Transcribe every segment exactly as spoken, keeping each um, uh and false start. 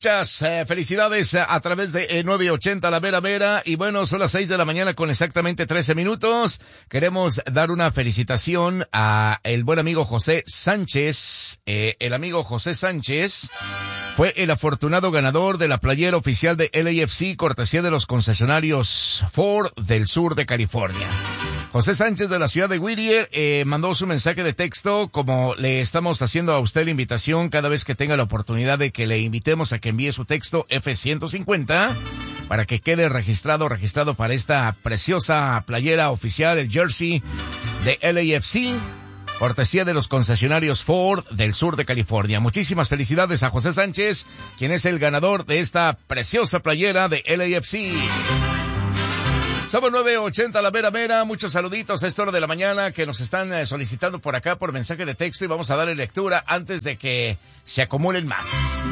Muchas eh, felicidades a, a través de eh, nueve ochenta La Mera Mera. Y bueno, son las seis de la mañana con exactamente trece minutos. Queremos dar una felicitación a el buen amigo José Sánchez. Eh, el amigo José Sánchez fue el afortunado ganador de la playera oficial de L A F C, cortesía de los concesionarios Ford del sur de California. José Sánchez de la ciudad de Whittier eh, mandó su mensaje de texto, como le estamos haciendo a usted la invitación cada vez que tenga la oportunidad de que le invitemos a que envíe su texto F ciento cincuenta para que quede registrado, registrado para esta preciosa playera oficial, el jersey de L A F C, cortesía de los concesionarios Ford del sur de California. Muchísimas felicidades a José Sánchez, quien es el ganador de esta preciosa playera de L A F C. Somos nueve ochenta La Mera Mera, muchos saluditos a esta hora de la mañana que nos están eh, solicitando por acá por mensaje de texto y vamos a darle lectura antes de que se acumulen más.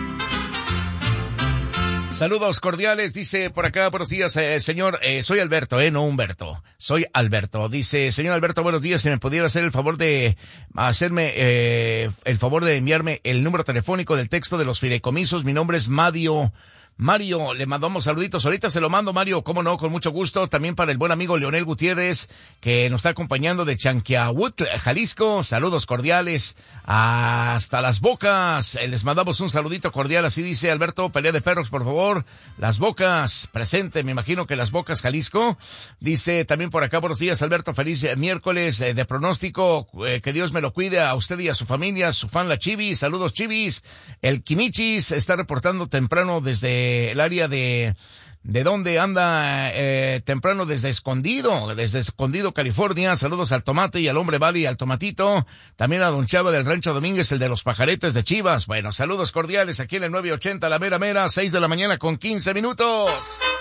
Saludos cordiales, dice por acá, buenos días, eh, señor, eh, soy Alberto, eh, no Humberto, soy Alberto. Dice, señor Alberto, buenos días, si me pudiera hacer el favor de hacerme, eh, el favor de enviarme el número telefónico del texto de los fideicomisos. Mi nombre es Mario. Mario, le mandamos saluditos, ahorita se lo mando, Mario, cómo no, con mucho gusto, también para el buen amigo Leonel Gutiérrez, que nos está acompañando de Chanquiahuitl, Jalisco, saludos cordiales, hasta Las Bocas, les mandamos un saludito cordial, así dice Alberto, pelea de perros, por favor, Las Bocas, presente, me imagino que Las Bocas, Jalisco, dice también por acá, buenos días, Alberto, feliz miércoles eh, de pronóstico, eh, que Dios me lo cuide a usted y a su familia, su fan la Chivis, saludos Chivis, el Quimichis está reportando temprano desde el área de, de donde anda eh, temprano desde Escondido, desde Escondido, California. Saludos al Tomate y al Hombre Valley y al Tomatito. También a Don Chava del Rancho Domínguez, el de los pajaretes de Chivas. Bueno, saludos cordiales aquí en el nueve ochenta La Mera Mera, seis de la mañana con quince minutos.